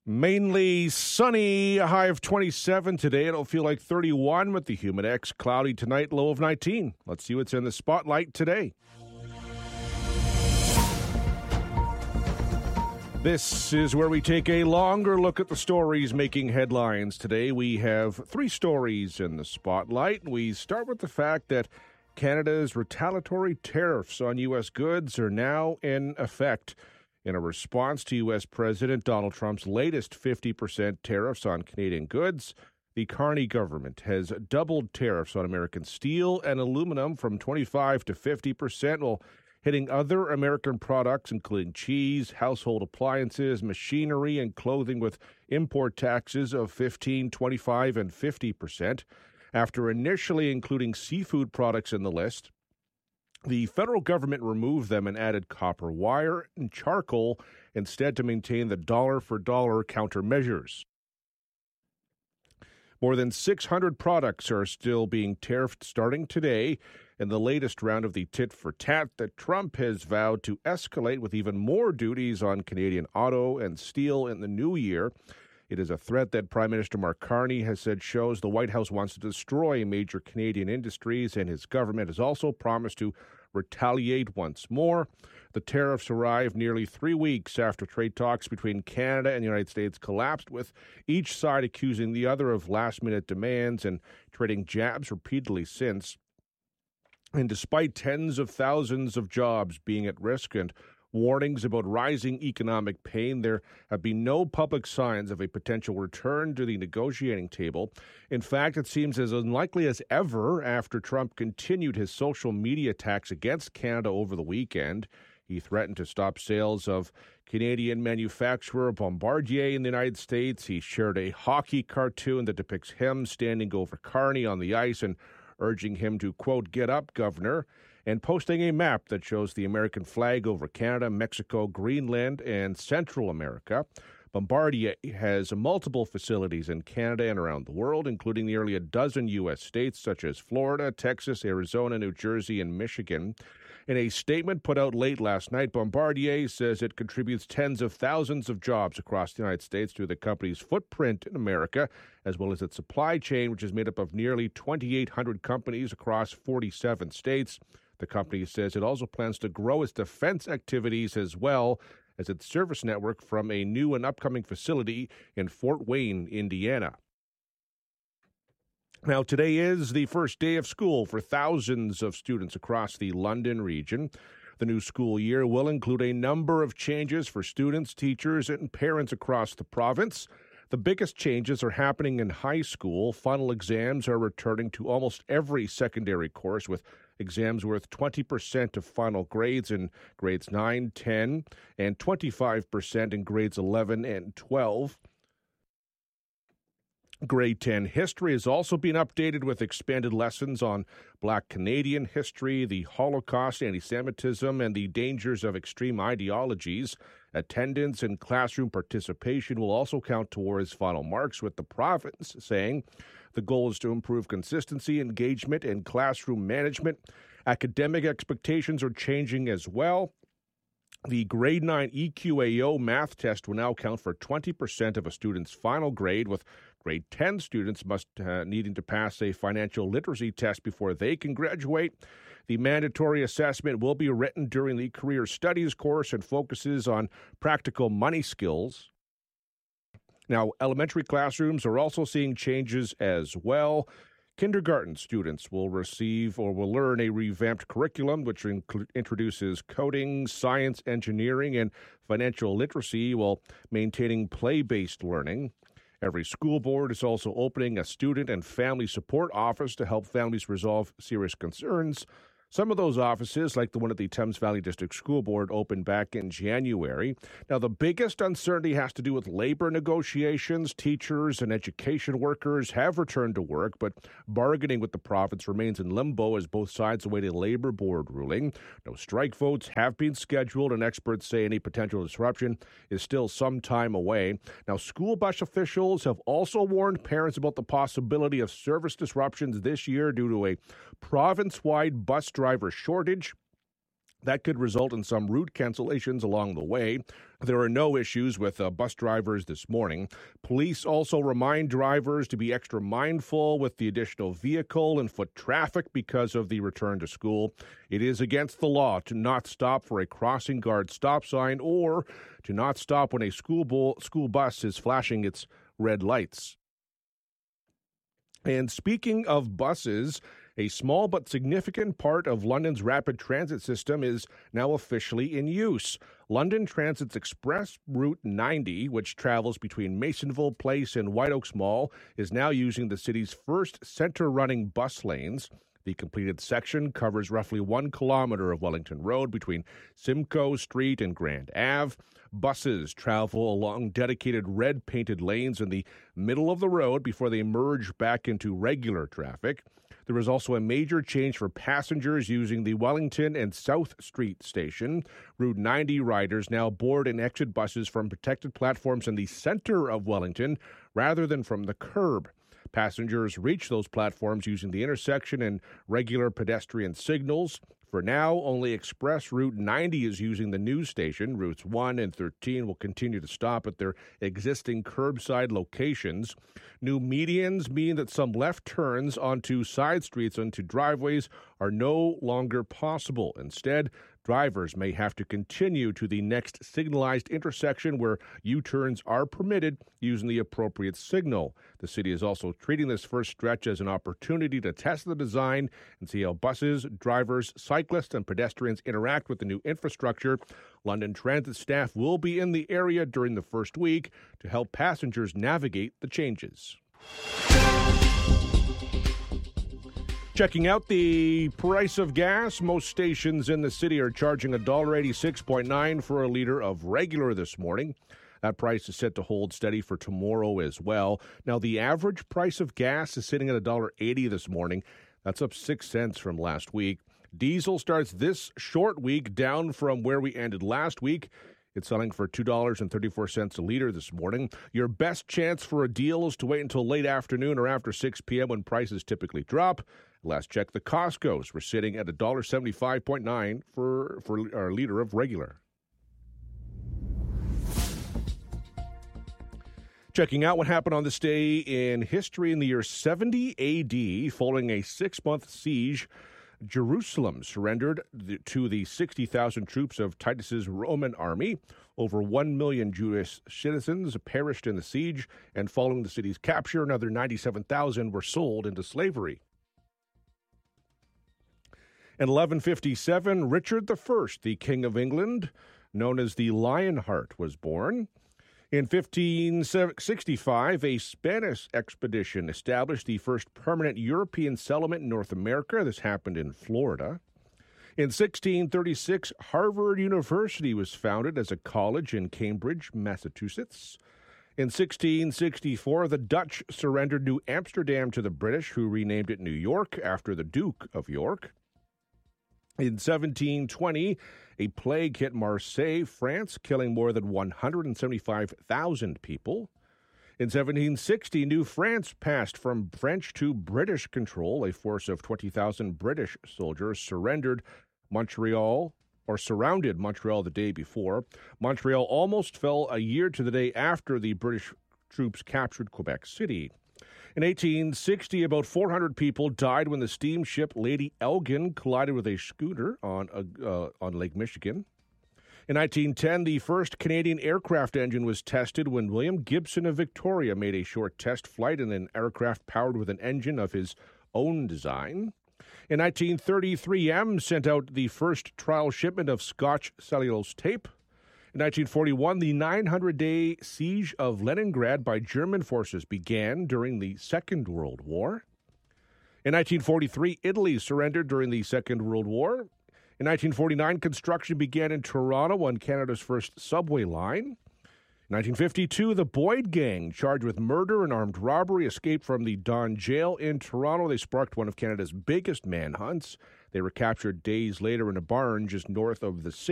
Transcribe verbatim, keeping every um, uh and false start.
Mainly sunny, a high of twenty-seven today. It'll feel like thirty-one with the humid X. Cloudy tonight, low of nineteen. Let's see what's in the spotlight today. This is where we take a longer look at the stories making headlines. Today we have three stories in the spotlight. We start with the fact that Canada's retaliatory tariffs on U S goods are now in effect. In a response to U S President Donald Trump's latest fifty percent tariffs on Canadian goods, the Carney government has doubled tariffs on American steel and aluminum from twenty-five to fifty percent, while hitting other American products, including cheese, household appliances, machinery, and clothing with import taxes of fifteen, twenty-five, and fifty percent. After initially including seafood products in the list, the federal government removed them and added copper wire and charcoal instead to maintain the dollar-for-dollar countermeasures. More than six hundred products are still being tariffed starting today in the latest round of the tit-for-tat that Trump has vowed to escalate with even more duties on Canadian auto and steel in the new year. It is a threat that Prime Minister Mark Carney has said shows the White House wants to destroy major Canadian industries, and his government has also promised to retaliate once more. The tariffs arrive nearly three weeks after trade talks between Canada and the United States collapsed, with each side accusing the other of last-minute demands and trading jabs repeatedly since. And despite tens of thousands of jobs being at risk and warnings about rising economic pain, there have been no public signs of a potential return to the negotiating table. In fact, it seems as unlikely as ever after Trump continued his social media attacks against Canada over the weekend. He threatened to stop sales of Canadian manufacturer Bombardier in the United States. He shared a hockey cartoon that depicts him standing over Carney on the ice and urging him to, quote, "Get up, Governor," and posting a map that shows the American flag over Canada, Mexico, Greenland, and Central America. Bombardier has multiple facilities in Canada and around the world, including nearly a dozen U S states such as Florida, Texas, Arizona, New Jersey, and Michigan. In a statement put out late last night, Bombardier says it contributes tens of thousands of jobs across the United States through the company's footprint in America, as well as its supply chain, which is made up of nearly twenty-eight hundred companies across forty-seven states. The company says it also plans to grow its defense activities as well as its service network from a new and upcoming facility in Fort Wayne, Indiana. Now, today is the first day of school for thousands of students across the London region. The new school year will include a number of changes for students, teachers, and parents across the province. The biggest changes are happening in high school. Final exams are returning to almost every secondary course, with exams worth twenty percent of final grades in grades nine, ten, and twenty-five percent in grades eleven and twelve. Grade ten history has also been updated with expanded lessons on Black Canadian history, the Holocaust, anti-Semitism, and the dangers of extreme ideologies. Attendance and classroom participation will also count towards final marks, with the province saying the goal is to improve consistency, engagement, and classroom management. Academic expectations are changing as well. The grade nine E Q A O math test will now count for twenty percent of a student's final grade, with grade ten students must uh, needing to pass a financial literacy test before they can graduate. The mandatory assessment will be written during the career studies course and focuses on practical money skills. Now, elementary classrooms are also seeing changes as well. Kindergarten students will receive or will learn a revamped curriculum which inc- introduces coding, science, engineering, and financial literacy while maintaining play-based learning. Every school board is also opening a student and family support office to help families resolve serious concerns. Some of those offices, like the one at the Thames Valley District School Board, opened back in January. Now, the biggest uncertainty has to do with labor negotiations. Teachers and education workers have returned to work, but bargaining with the province remains in limbo as both sides await a labor board ruling. No strike votes have been scheduled, and experts say any potential disruption is still some time away. Now, school bus officials have also warned parents about the possibility of service disruptions this year due to a province-wide bus driver shortage. That could result in some route cancellations along the way. There are no issues with uh, bus drivers this morning. Police also remind drivers to be extra mindful with the additional vehicle and foot traffic because of the return to school. It is against the law to not stop for a crossing guard stop sign or to not stop when a school, bo- school bus is flashing its red lights. And speaking of buses, a small but significant part of London's rapid transit system is now officially in use. London Transit's Express Route ninety, which travels between Masonville Place and White Oaks Mall, is now using the city's first center-running bus lanes. The completed section covers roughly one kilometer of Wellington Road between Simcoe Street and Grand Ave. Buses travel along dedicated red-painted lanes in the middle of the road before they merge back into regular traffic. There is also a major change for passengers using the Wellington and South Street station. Route ninety riders now board and exit buses from protected platforms in the center of Wellington rather than from the curb. Passengers reach those platforms using the intersection and regular pedestrian signals. For now, only Express Route ninety is using the new station. Routes one and thirteen will continue to stop at their existing curbside locations. New medians mean that some left turns onto side streets onto driveways are no longer possible. Instead, drivers may have to continue to the next signalized intersection where U-turns are permitted using the appropriate signal. The city is also treating this first stretch as an opportunity to test the design and see how buses, drivers, cyclists, and pedestrians interact with the new infrastructure. London Transit staff will be in the area during the first week to help passengers navigate the changes. Checking out the price of gas, most stations in the city are charging one dollar eighty-six point nine for a liter of regular this morning. That price is set to hold steady for tomorrow as well. Now, the average price of gas is sitting at one dollar eighty this morning. That's up six cents from last week. Diesel starts this short week down from where we ended last week. It's selling for two dollars and thirty-four cents a liter this morning. Your best chance for a deal is to wait until late afternoon or after six p.m. when prices typically drop. Last check, the Costco's were sitting at one dollar seventy-five point nine for, for our liter of regular. Checking out what happened on this day in history in the year seventy A D, following a six-month siege, Jerusalem surrendered to the sixty thousand troops of Titus's Roman army. Over one million Jewish citizens perished in the siege, and following the city's capture, another ninety-seven thousand were sold into slavery. In eleven fifty-seven, Richard the First, the King of England, known as the Lionheart, was born. In fifteen sixty-five, a Spanish expedition established the first permanent European settlement in North America. This happened in Florida. In sixteen thirty-six, Harvard University was founded as a college in Cambridge, Massachusetts. In sixteen sixty-four, the Dutch surrendered New Amsterdam to the British, who renamed it New York after the Duke of York. In seventeen twenty, a plague hit Marseille, France, killing more than one hundred seventy-five thousand people. In seventeen sixty, New France passed from French to British control. A force of twenty thousand British soldiers surrendered Montreal, or surrounded Montreal the day before. Montreal almost fell a year to the day after the British troops captured Quebec City. In eighteen sixty, about four hundred people died when the steamship Lady Elgin collided with a schooner on, a, uh, on Lake Michigan. In nineteen ten, the first Canadian aircraft engine was tested when William Gibson of Victoria made a short test flight in an aircraft powered with an engine of his own design. In nineteen thirty, three M sent out the first trial shipment of Scotch cellulose tape. In nineteen forty-one, the nine hundred day siege of Leningrad by German forces began during the Second World War. In nineteen forty-three, Italy surrendered during the Second World War. In nineteen forty-nine, construction began in Toronto on Canada's first subway line. In nineteen fifty-two, the Boyd Gang, charged with murder and armed robbery, escaped from the Don Jail in Toronto. They sparked one of Canada's biggest manhunts. They were captured days later in a barn just north of the city.